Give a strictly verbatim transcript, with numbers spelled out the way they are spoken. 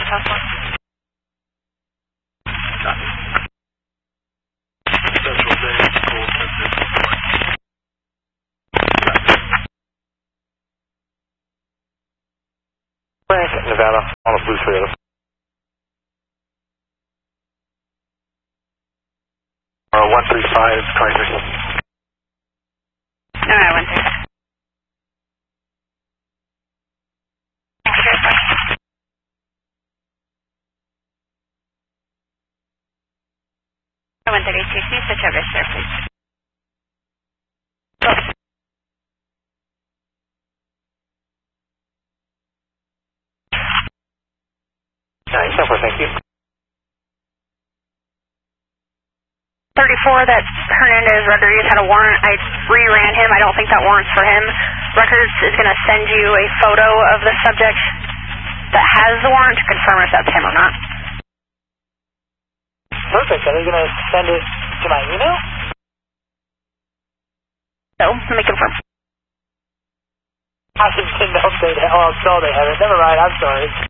Southwest. Central Day, cold Nevada, on a Blue Toyota. Uh, one three five, twenty-three. Alright, one three. one thirty-two, can you switch over, sir, please? Go. nine seven four, thank you. thirty-four, that Hernandez Rodriguez had a warrant. I re-ran him. I don't think that warrant's for him. Records is going to send you a photo of the subject that has the warrant to confirm if that's him or not. Perfect. Are they going to send it to my email? So, let me confirm. I didn't know if they, oh, no, they haven't. Never mind. I'm sorry.